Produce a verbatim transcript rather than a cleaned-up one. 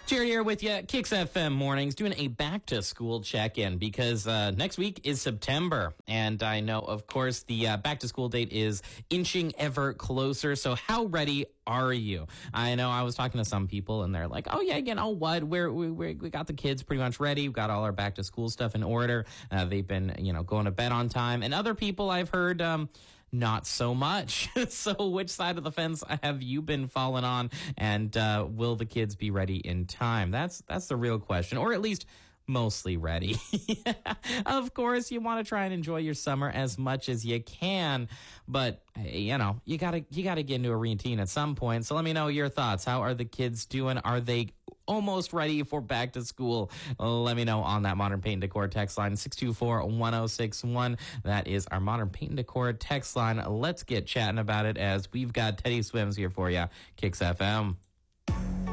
Jared here with you, Kicks F M Mornings, doing a back-to-school check-in because uh, next week is September. And I know, of course, the uh, back-to-school date is inching ever closer. So how ready are you? I know I was talking to some people, and they're like, oh, yeah, you know what? We're, we we we got the kids pretty much ready. We've got all our back-to-school stuff in order. Uh, they've been, you know, going to bed on time. And other people I've heard... Um, Not so much. So which side of the fence have you been falling on? And uh, will the kids be ready in time? That's that's the real question, or at least mostly ready. Of course, you want to try and enjoy your summer as much as you can, but you know, you gotta you gotta get into a routine at some point. So let me know your thoughts. How are the kids doing? Are they almost ready for back to school? Let me know on that Modern Paint and Decor text line, six two four, one oh six one. That is our Modern Paint and Decor text line. Let's get chatting about it as we've got Teddy Swims here for you. Kicks F M.